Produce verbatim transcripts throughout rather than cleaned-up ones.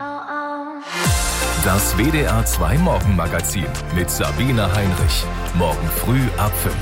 Das W D R zwei Morgenmagazin mit Sabine Heinrich. Morgen früh ab fünf.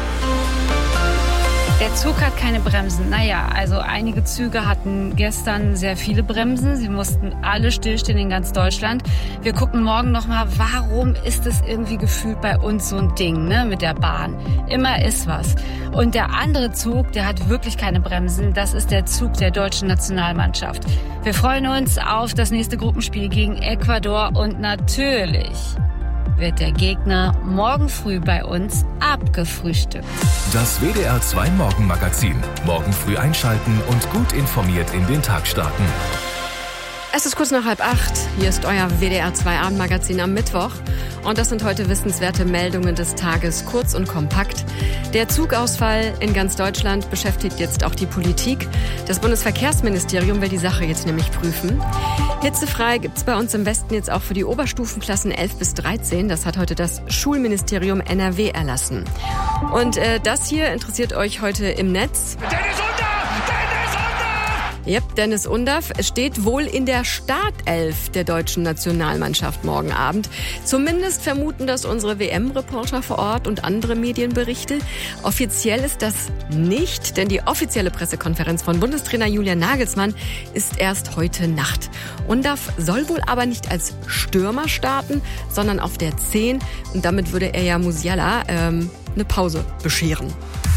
Der Zug hat keine Bremsen. Naja, also einige Züge hatten gestern sehr viele Bremsen. Sie mussten alle stillstehen in ganz Deutschland. Wir gucken morgen nochmal, warum ist es irgendwie gefühlt bei uns so ein Ding, ne, mit der Bahn. Immer ist was. Und der andere Zug, der hat wirklich keine Bremsen. Das ist der Zug der deutschen Nationalmannschaft. Wir freuen uns auf das nächste Gruppenspiel gegen Ecuador und natürlich wird der Gegner morgen früh bei uns abgefrühstückt. Das W D R zwei Morgenmagazin. Morgen früh einschalten und gut informiert in den Tag starten. Es ist kurz nach halb acht. Hier ist euer W D R zwei Abendmagazin am Mittwoch. Und das sind heute wissenswerte Meldungen des Tages, kurz und kompakt. Der Zugausfall in ganz Deutschland beschäftigt jetzt auch die Politik. Das Bundesverkehrsministerium will die Sache jetzt nämlich prüfen. Hitzefrei gibt's bei uns im Westen jetzt auch für die Oberstufenklassen elf bis dreizehn. Das hat heute das Schulministerium N R W erlassen. Und äh, das hier interessiert euch heute im Netz. Dennis Undaff! Dennis Undaff! Yep, Dennis Undaff steht wohl in der Startelf der deutschen Nationalmannschaft morgen Abend. Zumindest vermuten das unsere W M-Reporter vor Ort und andere Medienberichte. Offiziell ist das nicht, denn die offizielle Pressekonferenz von Bundestrainer Julian Nagelsmann ist erst heute Nacht. Undaff soll wohl aber nicht als Stürmer starten, sondern auf der zehn. Und damit würde er ja Musiala ähm, eine Pause bescheren.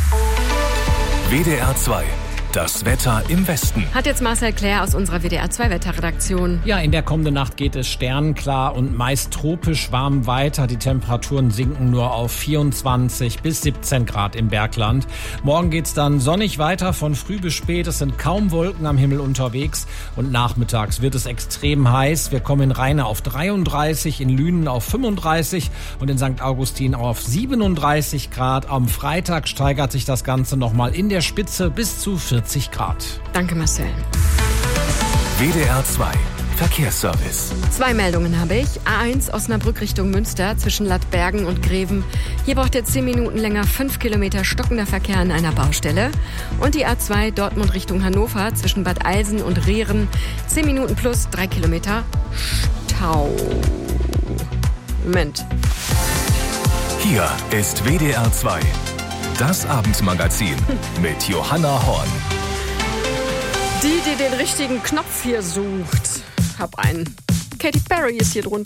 W D R zwei. Das Wetter im Westen. Hat jetzt Marcel Claire aus unserer W D R zwei Wetterredaktion. Ja, in der kommenden Nacht geht es sternenklar und meist tropisch warm weiter. Die Temperaturen sinken nur auf vierundzwanzig bis siebzehn Grad im Bergland. Morgen geht's dann sonnig weiter von früh bis spät. Es sind kaum Wolken am Himmel unterwegs. Und nachmittags wird es extrem heiß. Wir kommen in Rheine auf dreiunddreißig, in Lünen auf fünfunddreißig und in Sankt Augustin auf siebenunddreißig Grad. Am Freitag steigert sich das Ganze nochmal in der Spitze bis zu vierzig Grad. Danke, Marcel. W D R zwei Verkehrsservice. Zwei Meldungen habe ich. A eins Osnabrück Richtung Münster zwischen Lattbergen und Greven. Hier braucht ihr zehn Minuten länger, fünf Kilometer stockender Verkehr an einer Baustelle. Und die A zwei Dortmund Richtung Hannover zwischen Bad Eilsen und Rehren. zehn Minuten plus, drei Kilometer Stau. Moment. Hier ist W D R zwei. Das Abendmagazin mit Johanna Horn. Die, die den richtigen Knopf hier sucht. Hab einen. Katy Perry ist hier drunter.